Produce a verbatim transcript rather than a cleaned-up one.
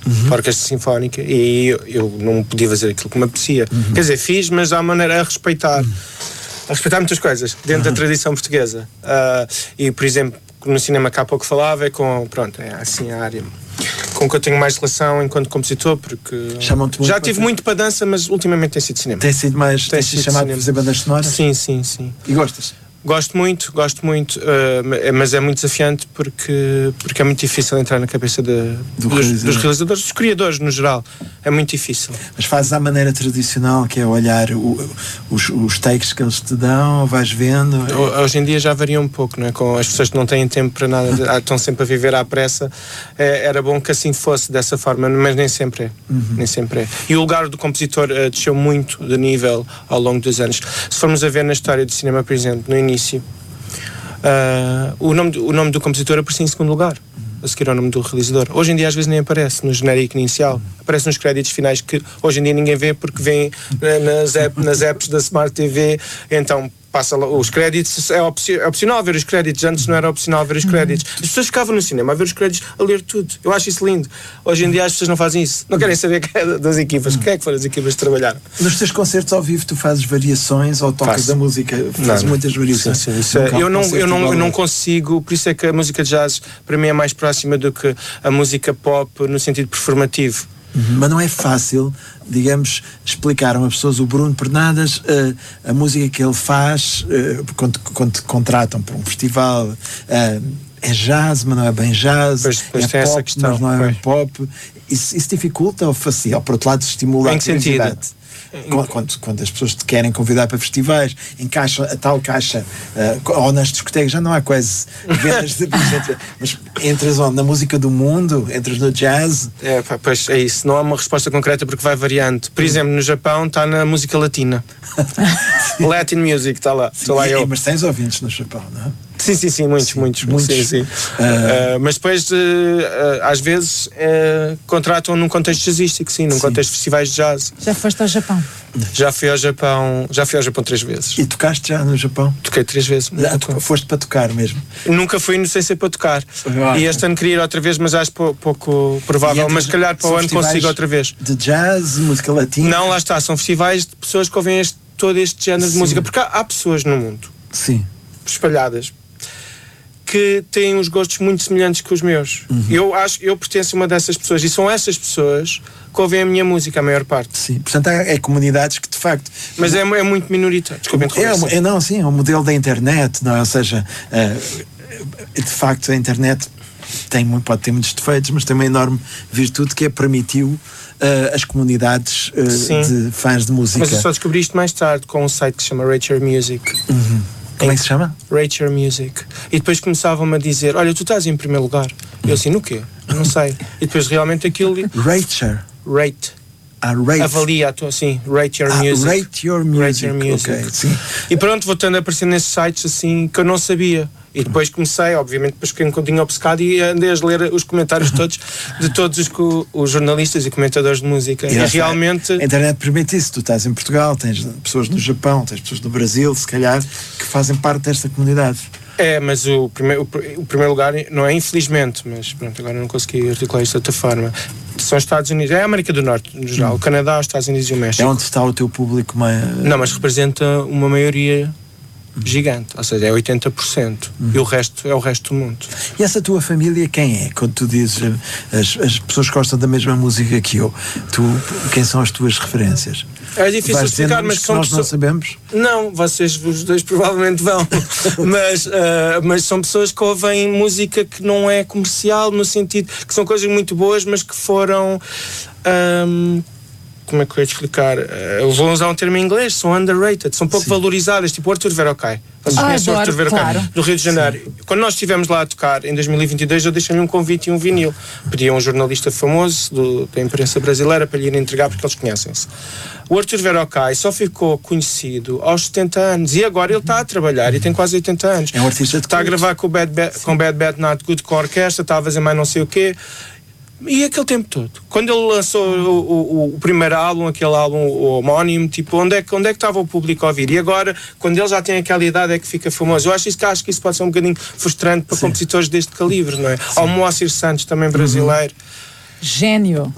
uhum. para a Orquestra Sinfónica, e eu, eu não podia fazer aquilo que me apetecia. Uhum. Quer dizer, fiz, mas há maneira a respeitar. Uhum. A respeitar muitas coisas dentro uhum. da tradição portuguesa. Uh, e, por exemplo, no cinema que há pouco falava, é com, pronto, é assim a área com que eu tenho mais relação enquanto compositor, porque já tive muito para dança, mas ultimamente tem sido cinema. Tem sido mais, tem, tem sido chamado para fazer bandas sonoras? Sim, sim, sim. E gostas? Gosto muito, gosto muito, uh, mas é muito desafiante porque, porque é muito difícil entrar na cabeça de, Do dos, realizador. dos realizadores, dos criadores no geral. É muito difícil. Mas fazes à maneira tradicional, que é olhar o, os, os takes que eles te dão, vais vendo? Hoje em dia já varia um pouco, não é? Com as pessoas que não têm tempo para nada, estão sempre a viver à pressa. É, era bom que assim fosse dessa forma, mas nem sempre é. Uhum. Nem sempre é. E o lugar do compositor uh, desceu muito de nível ao longo dos anos. Se formos a ver na história do cinema, por exemplo, no início, Uh, o, nome do, o nome do compositor aparecia em segundo lugar, a seguir ao nome do realizador. Hoje em dia às vezes nem aparece no genérico inicial, aparece nos créditos finais, que hoje em dia ninguém vê porque vem nas, app, nas apps da Smart T V, então passa lá, os créditos, é, opci é opcional ver os créditos, antes não era opcional ver os créditos. As pessoas ficavam no cinema a ver os créditos, a ler tudo. Eu acho isso lindo. Hoje em dia as pessoas não fazem isso, não querem saber quem é das equipas, quem é que foram as equipas que trabalharam. Nos teus concertos ao vivo tu fazes variações ou tocas Faço. da música? Fazes não, muitas variações? Sim, sim, isso é, eu, não, eu, não, eu não consigo, por isso é que a música de jazz para mim é mais próxima do que a música pop no sentido performativo. Uhum. Mas não é fácil, digamos, explicar a pessoas, o Bruno Pernadas, uh, a música que ele faz, uh, quando, quando te contratam para um festival, uh, é jazz, mas não é bem jazz, pois, pois é tem pop, essa questão, mas não é pois. bem pop. Isso, isso dificulta ou facilita? Ou por outro lado estimula em a curiosidade? sentido? Quando, quando as pessoas te querem convidar para festivais, encaixam a tal caixa, uh, ou nas discotecas já não há quase vendas de bilhetes, mas entras onde? Na música do mundo? Entras no jazz? É, pá, pois é isso, não há uma resposta concreta porque vai variando. Por exemplo, no Japão está na música latina. Latin music, está lá. Sim, lá e, eu. Mas tens ouvintes no Japão, não é? Sim, sim, sim, muitos, sim, muitos, muitos. Sim, sim. Uh... Uh, mas depois, uh, uh, às vezes, uh, contratam num contexto jazzístico, sim, num sim. contexto de festivais de jazz. Já foste ao Japão? Já fui ao Japão, já fui ao Japão três vezes. E tocaste já no Japão? Toquei três vezes. Já, foste para tocar mesmo? Nunca fui sem ser para tocar. Ah, e este ano queria ir outra vez, mas acho pouco, pouco provável. Mas se calhar para o ano consigo outra vez. De jazz, música latina? Não, lá está, são festivais de pessoas que ouvem este, todo este género sim. de música. Porque há, há pessoas no mundo, sim. espalhadas, que têm os gostos muito semelhantes que os meus. Uhum. Eu acho, eu pertenço a uma dessas pessoas e são essas pessoas que ouvem a minha música, a maior parte. Sim, portanto é, é comunidades que de facto... Mas é, é muito minoritário. Desculpem, é, é, não, sim, é um modelo da internet, não é? Ou seja, uh, de facto a internet tem, pode ter muitos defeitos, mas tem uma enorme virtude que é permitiu uh, as comunidades uh, de fãs de música. Mas eu só descobri isto mais tarde com um site que se chama Rate Your Music. Uhum. Como é que se chama? Rate Your Music. E depois começavam-me a dizer, olha, tu estás em primeiro lugar. E eu assim, no quê? Não sei. E depois realmente aquilo... Rate Your. Rate. Ah, rate. Avalia, assim, Rate Your ah, Music. Rate Your Music. Rate Your Music. Okay, sim. E pronto, vou tendo a aparecer nesses sites assim que eu não sabia. E depois comecei, obviamente, depois fiquei um bocadinho obcecado e andei a ler os comentários todos de todos os, os jornalistas e comentadores de música. E, e realmente... A internet permite isso. Tu estás em Portugal, tens pessoas no Japão, tens pessoas no Brasil, se calhar, que fazem parte desta comunidade. É, mas o primeiro, o, o primeiro lugar, não é infelizmente, mas pronto, agora não consegui articular isto de outra forma. São os Estados Unidos, é a América do Norte, no geral, hum. o Canadá, os Estados Unidos e o México. É onde está o teu público mais... Não, mas representa uma maioria gigante, ou seja, é oitenta por cento. Uhum. E o resto é o resto do mundo. E essa tua família quem é? Quando tu dizes as, as pessoas gostam da mesma música que eu, tu, quem são as tuas referências? É difícil Vais explicar, mas que são nós pessoas... não sabemos? Não, vocês os dois provavelmente vão. mas, uh, mas são pessoas que ouvem música que não é comercial, no sentido que são coisas muito boas, mas que foram... Um, como é que eu ia explicar? Eu vou usar um termo em inglês, são underrated, são pouco Sim. valorizadas, tipo o Arthur Verocai. Vocês ah, conhecem o adoro, Arthur Verocai, claro. do Rio de Janeiro. Sim. Quando nós estivemos lá a tocar em dois mil e vinte e dois, eu deixei-lhe um convite e um vinil. Pedi a um jornalista famoso do, da imprensa brasileira para lhe ir entregar, porque eles conhecem-se. O Arthur Verocai só ficou conhecido aos setenta anos e agora ele está a trabalhar e tem quase oitenta anos. É um artista de Está a gravar com o Bad Bad, com Bad Bad Not Good, com a orquestra, está a fazer mais não sei o quê. E aquele tempo todo, quando ele lançou o, o, o primeiro álbum, aquele álbum o homónimo, tipo, onde é, que, onde é que estava o público a ouvir? E agora, quando ele já tem aquela idade, é que fica famoso. Eu acho, isso, que, acho que isso pode ser um bocadinho frustrante para Sim. compositores deste calibre, não é? Sim. Ao Moacir Santos, também brasileiro. Gênio.